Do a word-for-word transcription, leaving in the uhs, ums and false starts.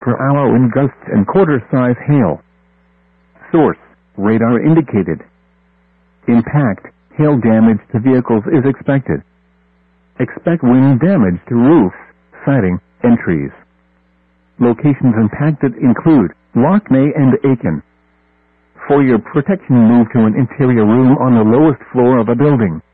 per hour in gusts and quarter-size hail. Source: radar indicated. Impact: hail damage to vehicles is expected. Expect wind damage to roofs, siding, and trees. Locations impacted include Lockney and Aiken. For your protection, move to an interior room on the lowest floor of a building.